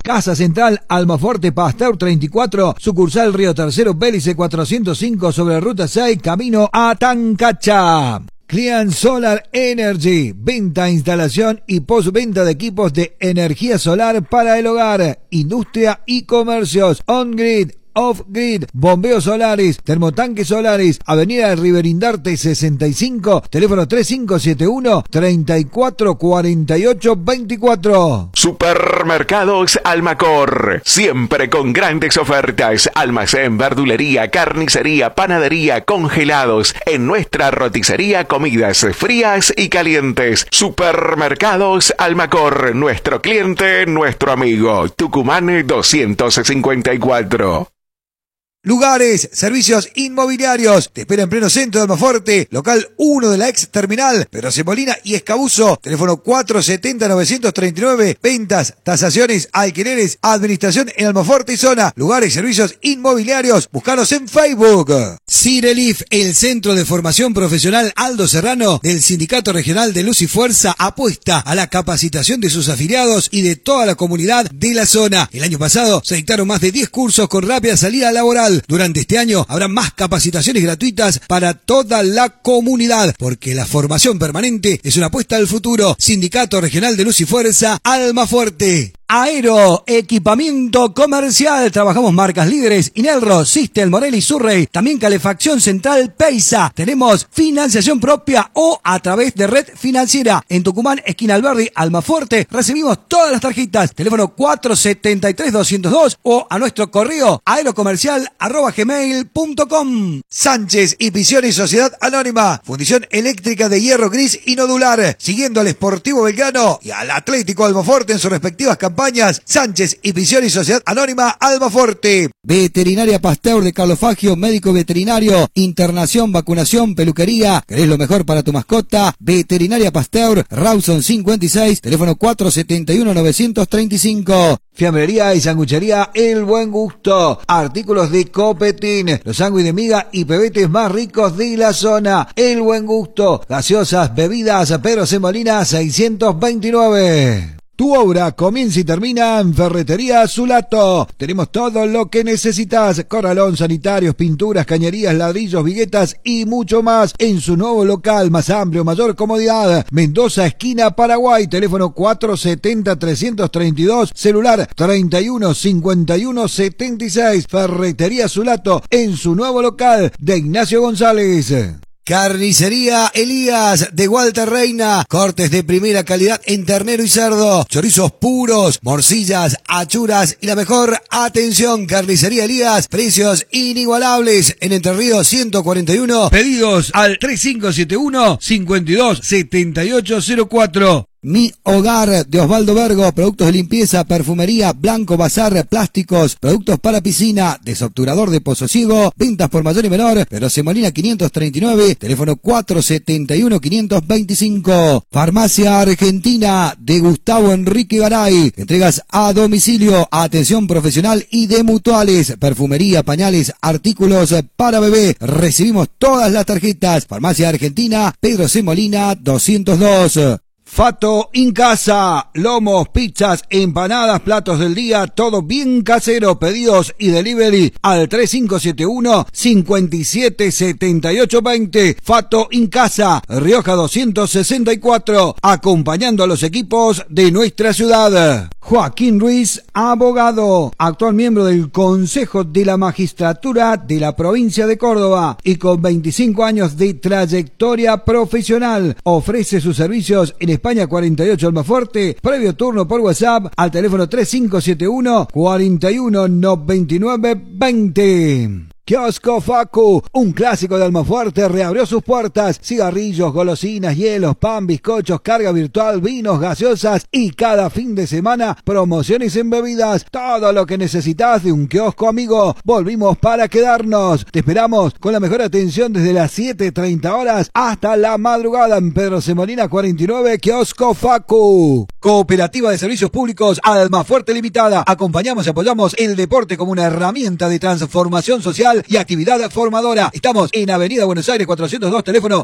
Casa Central, Almaforte, Pasteur 34, sucursal Río Tercero, Bélice 405 sobre Ruta 6, camino a Tancacha. Clean Solar Energy, venta, instalación y postventa de equipos de energía solar para el hogar, industria y comercios, on-grid, off-grid, bombeos solares, termotanques solares, Avenida Riverindarte 65, teléfono 3571-344824. Supermercados Almacor, siempre con grandes ofertas, almacén, verdulería, carnicería, panadería, congelados, en nuestra roticería, comidas frías y calientes. Supermercados Almacor, nuestro cliente, nuestro amigo, Tucumán 254. Lugares, servicios inmobiliarios. Te espera en pleno centro de Almaforte, local 1 de la ex terminal, Pedro C. Molina y Escabuzo. Teléfono 470-939. Ventas, tasaciones, alquileres, administración en Almaforte y zona. Lugares, servicios inmobiliarios. Búscanos en Facebook. Cirelif, el centro de formación profesional Aldo Serrano del Sindicato Regional de Luz y Fuerza, apuesta a la capacitación de sus afiliados y de toda la comunidad de la zona. El año pasado se dictaron más de 10 cursos con rápida salida laboral. Durante este año habrá más capacitaciones gratuitas para toda la comunidad, porque la formación permanente es una apuesta al futuro. Sindicato Regional de Luz y Fuerza, Almafuerte. Aero, equipamiento comercial. Trabajamos marcas líderes: Inelro, Sistel, Morel y Surrey. También calefacción central Peisa. Tenemos financiación propia o a través de red financiera. En Tucumán, esquina Alberdi, Almafuerte, recibimos todas las tarjetas. Teléfono 473-202 o a nuestro correo aerocomercial@gmail.com. Sánchez y Pisiones Sociedad Anónima. Fundición eléctrica de hierro gris y nodular. Siguiendo al Sportivo Belgrano y al Atlético Almafuerte en sus respectivas campañas. Sánchez y Pisiones Sociedad Anónima Almaforte. Veterinaria Pasteur de Carlos Fagio, médico veterinario, internación, vacunación, peluquería. ¿Querés lo mejor para tu mascota? Veterinaria Pasteur, Rawson 56, teléfono 471-935. Fiambrería y sanguchería El Buen Gusto. Artículos de Copetín, los sándwiches de miga y pebetes más ricos de la zona. El Buen Gusto. Gaseosas, bebidas, Pedro C. Molina 629. Tu obra comienza y termina en Ferretería Zulato. Tenemos todo lo que necesitas: corralón, sanitarios, pinturas, cañerías, ladrillos, viguetas y mucho más en su nuevo local, más amplio, mayor comodidad. Mendoza, esquina Paraguay, teléfono 470-332, celular 31-51-76. Ferretería Zulato en su nuevo local de Ignacio González. Carnicería Elías de Walter Reina, cortes de primera calidad en ternero y cerdo, chorizos puros, morcillas, achuras y la mejor atención. Carnicería Elías, precios inigualables en Entre Ríos 141. Pedidos al 3571-527804. Mi Hogar de Osvaldo Vergo, productos de limpieza, perfumería, blanco, bazar, plásticos, productos para piscina, desobturador de Pozo Ciego, ventas por mayor y menor, Pedro C. Molina 539, teléfono 471-525. Farmacia Argentina de Gustavo Enrique Garay, entregas a domicilio, atención profesional y de mutuales, perfumería, pañales, artículos para bebé, recibimos todas las tarjetas. Farmacia Argentina, Pedro C. Molina 202. Fato Incasa, lomos, pizzas, empanadas, platos del día, todo bien casero. Pedidos y delivery al 3571-577820. Fato Incasa, Rioja 264, acompañando a los equipos de nuestra ciudad. Joaquín Ruiz, abogado, actual miembro del Consejo de la Magistratura de la provincia de Córdoba y con 25 años de trayectoria profesional, ofrece sus servicios en España 48 Almafuerte, previo turno por WhatsApp al teléfono 3571-419920. Kiosco Facu, un clásico de Almafuerte, reabrió sus puertas. Cigarrillos, golosinas, hielos, pan, bizcochos, carga virtual, vinos, gaseosas y cada fin de semana promociones en bebidas. Todo lo que necesitas de un kiosco amigo. Volvimos para quedarnos. Te esperamos con la mejor atención desde las 7:30 horas hasta la madrugada en Pedro C. Molina 49, Kiosco Facu. Cooperativa de Servicios Públicos Almafuerte Limitada. Acompañamos y apoyamos el deporte como una herramienta de transformación social y actividad formadora. Estamos en Avenida Buenos Aires 402, teléfono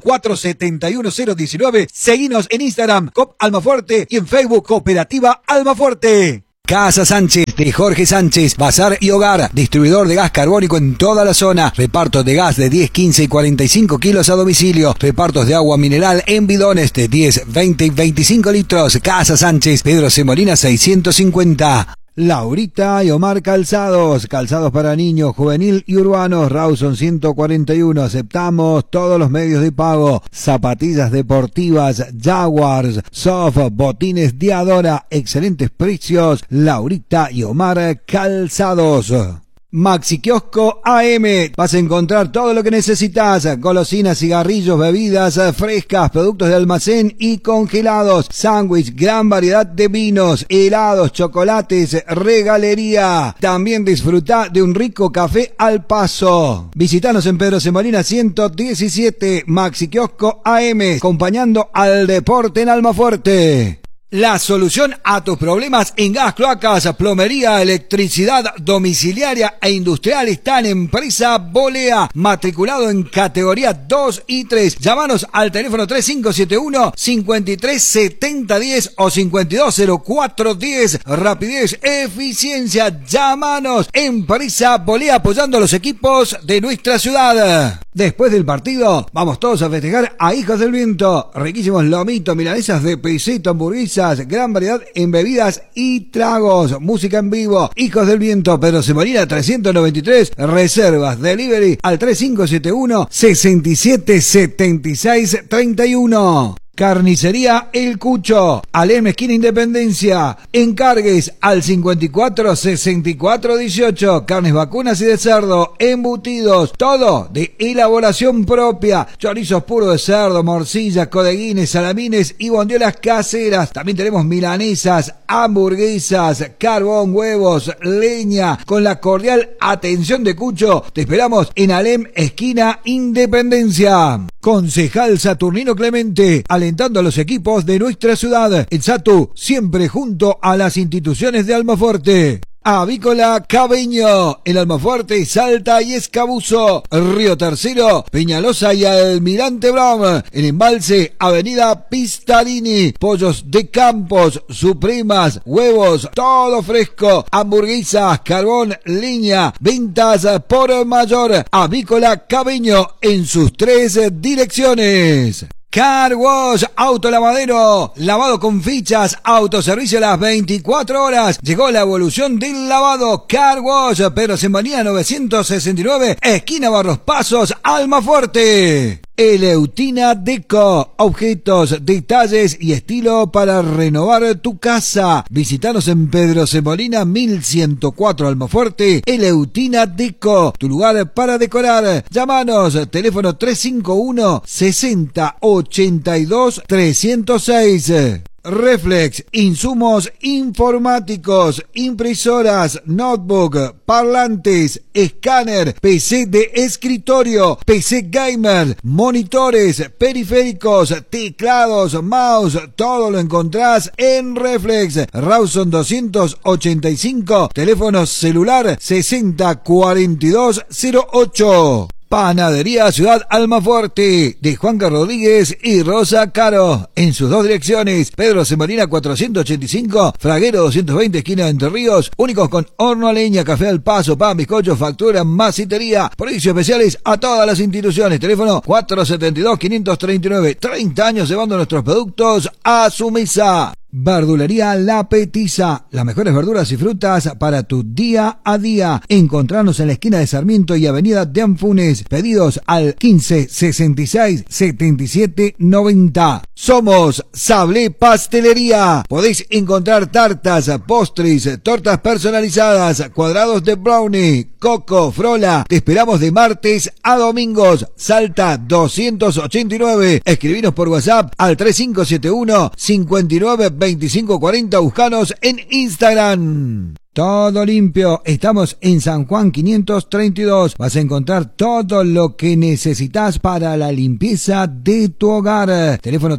471-019. Seguinos en Instagram, COP Almafuerte, y en Facebook, Cooperativa Almafuerte. Casa Sánchez de Jorge Sánchez, bazar y hogar, distribuidor de gas carbónico en toda la zona, repartos de gas de 10, 15 y 45 kilos a domicilio, repartos de agua mineral en bidones de 10, 20 y 25 litros. Casa Sánchez, Pedro C. Molina 650. Laurita y Omar Calzados, calzados para niños, juvenil y urbanos, Rawson 141, aceptamos todos los medios de pago, zapatillas deportivas, Jaguars, Soft, botines Diadora, excelentes precios, Laurita y Omar Calzados. Maxi Kiosco AM, vas a encontrar todo lo que necesitas, golosinas, cigarrillos, bebidas frescas, productos de almacén y congelados, sándwich, gran variedad de vinos, helados, chocolates, regalería. También disfruta de un rico café al paso. Visítanos en Pedro C. Molina 117, Maxi Kiosco AM, acompañando al deporte en Almafuerte. La solución a tus problemas en gas, cloacas, plomería, electricidad domiciliaria e industrial está en Empresa Bolea, matriculado en categoría 2 y 3. Llámanos al teléfono 3571-537010 o 520410. Rapidez, eficiencia. Llámanos. Empresa Bolea, apoyando a los equipos de nuestra ciudad. Después del partido, vamos todos a festejar a Hijos del Viento. Riquísimos lomitos, milanesas de pesito, hamburguesas, gran variedad en bebidas y tragos, música en vivo. Hijos del Viento, Pedro C. Molina 393, reservas, delivery al 3571-677631. Carnicería El Cucho, Alem esquina Independencia. Encargues al 54-64-18. Carnes vacunas y de cerdo, embutidos, todo de elaboración propia. Chorizos puros de cerdo, morcillas, codeguines, salamines y bondiolas caseras. También tenemos milanesas, hamburguesas, carbón, huevos, leña. Con la cordial atención de Cucho, te esperamos en Alem esquina Independencia. Concejal Saturnino Clemente, alentando a los equipos de nuestra ciudad. El Satu, siempre junto a las instituciones de Almafuerte. Avícola Cabeño, en Almafuerte, Salta y Escabuzo, Río Tercero, Peñalosa y Almirante Brown, en Embalse, Avenida Pistarini, pollos de Campos, supremas, huevos, todo fresco, hamburguesas, carbón, leña, ventas por mayor. Avícola Cabeño en sus 3 direcciones. Car Wash, autolavadero, lavado con fichas, autoservicio a las 24 horas. Llegó la evolución del lavado. Car Wash, Pedro C. Molina 969, esquina Barros Pasos, Almafuerte. Eleutina Deco, objetos, detalles y estilo para renovar tu casa. Visítanos en Pedro C. Molina 1104 Almafuerte. Eleutina Deco, tu lugar para decorar. Llámanos, teléfono 351-6082-306. Reflex, insumos informáticos, impresoras, notebook, parlantes, escáner, PC de escritorio, PC gamer, monitores, periféricos, teclados, mouse, todo lo encontrás en Reflex. Rawson 285, teléfono celular 604208. Panadería Ciudad Almafuerte, de Juanca Rodríguez y Rosa Caro, en sus 2 direcciones. Pedro C. Molina 485, Fraguero 220, esquina de Entre Ríos. Únicos con horno a leña, café al paso, pan, bizcocho, factura, masitería. Precios especiales a todas las instituciones. Teléfono 472-539. 30 años llevando nuestros productos a su mesa. Verdulería La Petiza, las mejores verduras y frutas para tu día a día. Encontrarnos en la esquina de Sarmiento y Avenida de Anfunes. Pedidos al 15 66 77 90. Somos Sablé Pastelería. Podéis encontrar tartas, postres, tortas personalizadas, cuadrados de brownie, coco, frola. Te esperamos de martes a domingos. Salta 289. Escribinos por WhatsApp al 3571 59 2540. Buscanos en Instagram. Todo limpio. Estamos en San Juan 532. Vas a encontrar todo lo que necesitas para la limpieza de tu hogar. Teléfono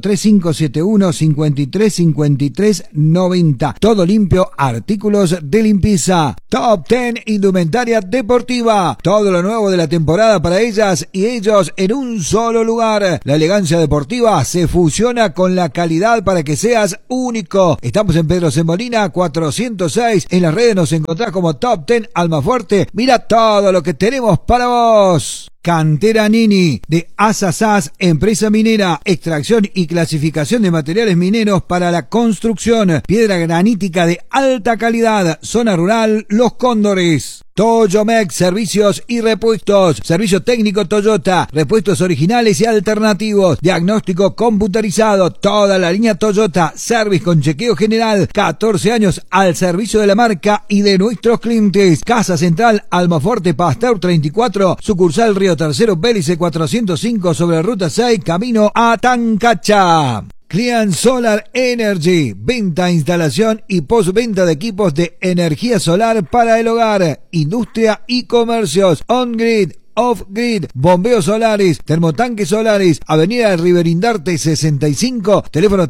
3571-535390. Todo limpio, artículos de limpieza. Top 10 indumentaria deportiva. Todo lo nuevo de la temporada para ellas y ellos en un solo lugar. La elegancia deportiva se fusiona con la calidad para que seas único. Estamos en Pedro Semolina 406. En las redes nos encontrás como Top 10 Almafuerte. Mira todo lo que tenemos para vos. Cantera Nini, de Asasás, empresa minera, extracción y clasificación de materiales mineros para la construcción, piedra granítica de alta calidad, zona rural, Los Cóndores. Toyomex, servicios y repuestos, servicio técnico Toyota, repuestos originales y alternativos, diagnóstico computarizado, toda la línea Toyota, service con chequeo general, 14 años al servicio de la marca y de nuestros clientes. Casa Central, Almafuerte, Pasteur 34, sucursal Río Tercero, Bélice 405 sobre Ruta 6, camino a Tancacha. Client Solar Energy, venta, instalación y postventa de equipos de energía solar para el hogar, industria y comercios, on-grid, off-grid, bombeos solares, termotanques solares, Avenida Riverindarte 65, teléfono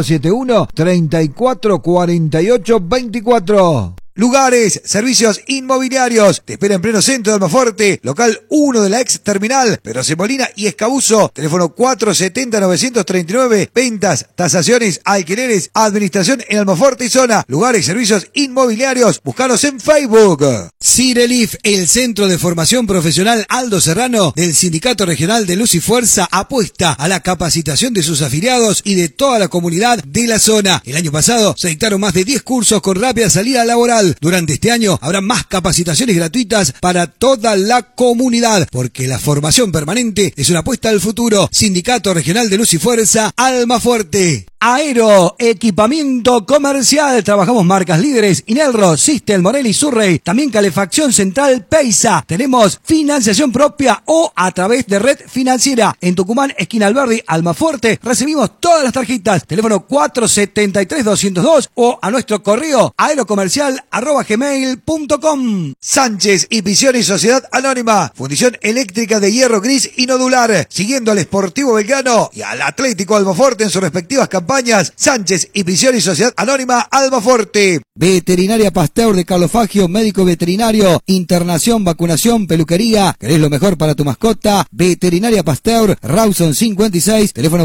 3571-344824. Lugares, servicios inmobiliarios. Te espera en pleno centro de Almafuerte, local 1 de la ex terminal, Pedro Semolina y Escabuzo. Teléfono 470-939. Ventas, tasaciones, alquileres, administración en Almafuerte y zona. Lugares, servicios inmobiliarios. Búscanos en Facebook. Cirelif, el centro de formación profesional Aldo Serrano del Sindicato Regional de Luz y Fuerza, apuesta a la capacitación de sus afiliados y de toda la comunidad de la zona. El año pasado se dictaron más de 10 cursos con rápida salida laboral. Durante este año habrá más capacitaciones gratuitas para toda la comunidad, porque la formación permanente es una apuesta al futuro. Sindicato Regional de Luz y Fuerza, Almafuerte. Aero, equipamiento comercial. Trabajamos marcas líderes, Inelro, Sistel, Morelli, Surrey. También calefacción central, Peisa. Tenemos financiación propia o a través de red financiera. En Tucumán, esquina Alberdi, Almafuerte, recibimos todas las tarjetas. Teléfono 473-202 o a nuestro correo aerocomercial@gmail.com. Sánchez y Visión y Sociedad Anónima. Fundición eléctrica de hierro gris y nodular. Siguiendo al Sportivo Belgrano y al Atlético Almafuerte en sus respectivas campañas. Sánchez y Visión y Sociedad Anónima Almafuerte. Veterinaria Pasteur de Carlos Fagio, médico veterinario, internación, vacunación, peluquería. ¿Querés lo mejor para tu mascota? Veterinaria Pasteur, Rawson 56, teléfono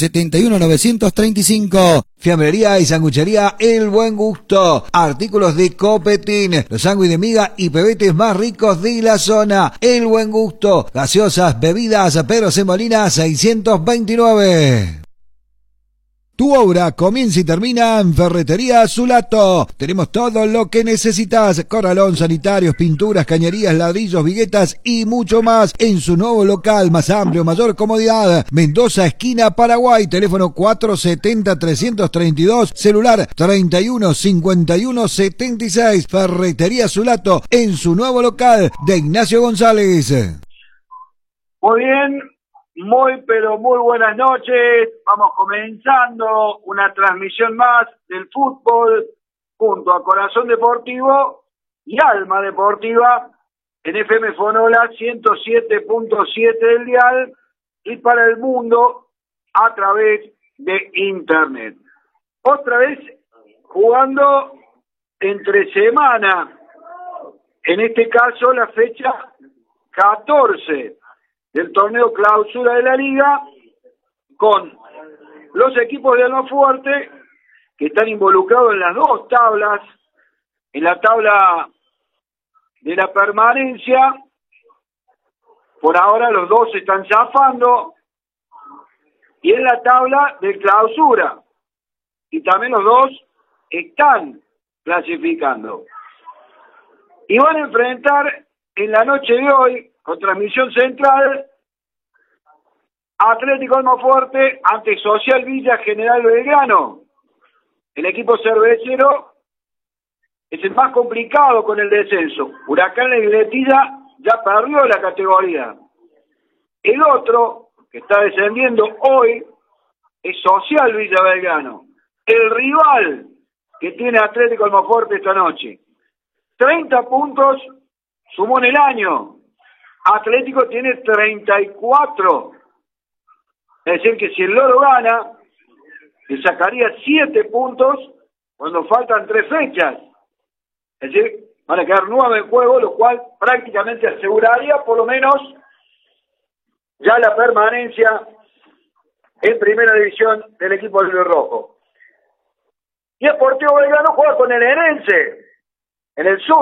471-935. Fiambrería y sanguchería El Buen Gusto. Artículos de Copetín. Los sándwiches de miga y pebetes más ricos de la zona. El Buen Gusto. Gaseosas, bebidas, Pedro Semolina 629. Tu obra comienza y termina en Ferretería Zulato. Tenemos todo lo que necesitas. Corralón, sanitarios, pinturas, cañerías, ladrillos, viguetas y mucho más. En su nuevo local, más amplio, mayor comodidad. Mendoza, esquina Paraguay. Teléfono 470-332. Celular 31-51-76. Ferretería Zulato. En su nuevo local de Ignacio González. Muy bien. Muy, pero muy buenas noches. Vamos comenzando una transmisión más del fútbol junto a Corazón Deportivo y Alma Deportiva en FM Fonola 107.7 del dial y para el mundo a través de internet. Otra vez jugando entre semana, en este caso la fecha 14 del torneo clausura de la liga, con los equipos de Almafuerte que están involucrados en las dos tablas, en la tabla de la permanencia. Por ahora los dos se están zafando, y en la tabla de clausura, y también los dos están clasificando. Y van a enfrentar en la noche de hoy, con transmisión central, Atlético Almafuerte ante Social Villa General Belgrano. El equipo cervecero es el más complicado con el descenso. Huracán La Igletilla ya perdió la categoría. El otro, que está descendiendo hoy, es Social Villa Belgrano, el rival que tiene Atlético Almafuerte esta noche. 30 puntos sumó en el año. Atlético tiene 34. Es decir, que si el Loro gana, le sacaría 7 puntos cuando faltan 3 fechas. Es decir, van a quedar 9 en juego, lo cual prácticamente aseguraría por lo menos ya la permanencia en primera división del equipo del rojo. Y Sportivo Belgrano juega con el Herense en el sur.